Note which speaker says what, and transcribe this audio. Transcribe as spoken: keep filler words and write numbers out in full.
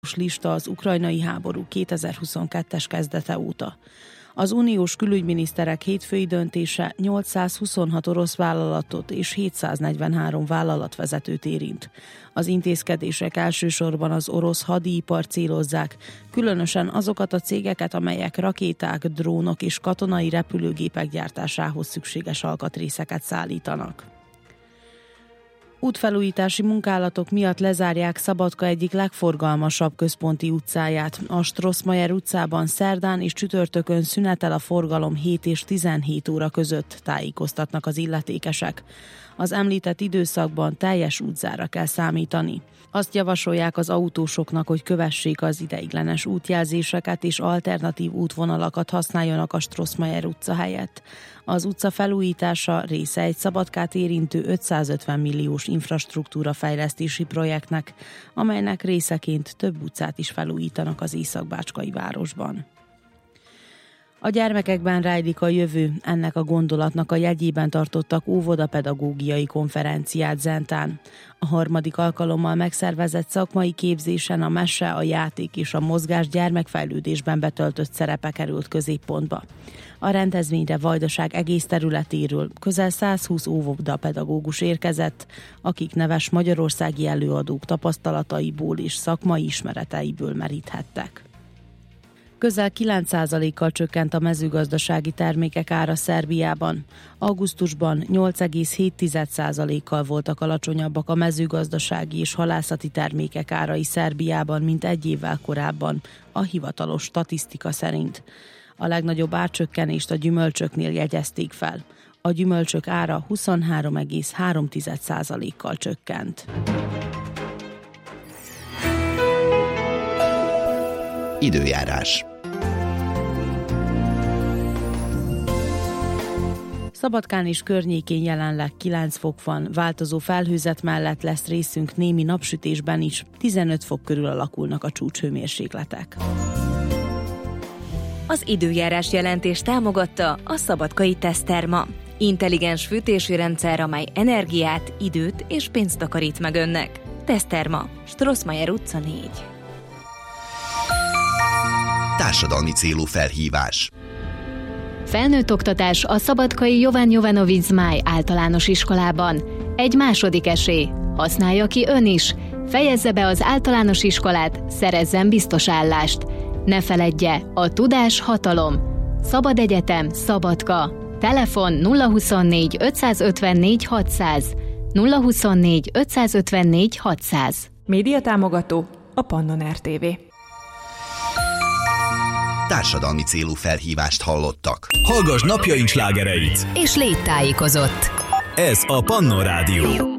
Speaker 1: lista az ukrajnai háború kétezer-huszonkettes kezdete óta. Az uniós külügyminiszterek hétfői döntése nyolcszázhuszonhat orosz vállalatot és hétszáznegyvenhárom vállalatvezetőt érint. Az intézkedések elsősorban az orosz hadipart célozzák, különösen azokat a cégeket, amelyek rakéták, drónok és katonai repülőgépek gyártásához szükséges alkatrészeket szállítanak. Útfelújítási munkálatok miatt lezárják Szabadka egyik legforgalmasabb központi utcáját. A Strossmayer utcában szerdán és csütörtökön szünetel a forgalom hét és tizenhét óra között, tájékoztatnak az illetékesek. Az említett időszakban teljes útzára kell számítani. Azt javasolják az autósoknak, hogy kövessék az ideiglenes útjelzéseket és alternatív útvonalakat használjanak a Strossmayer utca helyett. Az utca felújítása része egy Szabadkát érintő ötszázötven milliós infrastruktúra fejlesztési projektnek, amelynek részeként több utcát is felújítanak az észak-bácskai városban. A gyermekekben rejlik a jövő, ennek a gondolatnak a jegyében tartottak óvodapedagógiai konferenciát Zentán. A harmadik alkalommal megszervezett szakmai képzésen a mese, a játék és a mozgás gyermekfejlődésben betöltött szerepe került középpontba. A rendezvényre Vajdaság egész területéről közel százhúsz óvodapedagógus érkezett, akik neves magyarországi előadók tapasztalataiból és szakmai ismereteiből meríthettek. Közel kilenc százalékkal csökkent a mezőgazdasági termékek ára Szerbiában. Augusztusban nyolc egész hét százalékkal voltak alacsonyabbak a mezőgazdasági és halászati termékek árai Szerbiában, mint egy évvel korábban, a hivatalos statisztika szerint. A legnagyobb árcsökkenést a gyümölcsöknél jegyezték fel. A gyümölcsök ára huszonhárom egész három százalékkal csökkent.
Speaker 2: Időjárás.
Speaker 1: Szabadkán és környékén jelenleg kilenc fok van, változó felhőzet mellett lesz részünk némi napsütésben is, tizenöt fok körül alakulnak a csúcshőmérsékletek.
Speaker 3: Az időjárás jelentés támogatta a Szabadkai Teszterma. Intelligens fűtési rendszer, amely energiát, időt és pénzt takarít meg önnek. Teszterma, Strossmayer utca négy.
Speaker 2: Társadalmi célú felhívás.
Speaker 4: Felnőtt oktatás a szabadkai Jovan Jovanovic Zmáj általános iskolában. Egy második esély. Használja ki ön is. Fejezze be az általános iskolát, szerezzen biztos állást. Ne feledje, a tudás hatalom. Szabad Egyetem, Szabadka. Telefon nulla huszonnégy ötszázötvennégy hatszáz. nulla huszonnégy ötszázötvennégy hatszáz.
Speaker 5: Média támogató a Pannon er té vé.
Speaker 2: Társadalmi célú felhívást hallottak.
Speaker 6: Hallgass napjaink slágereit!
Speaker 3: És légy tájékozott!
Speaker 6: Ez a Pannon Rádió.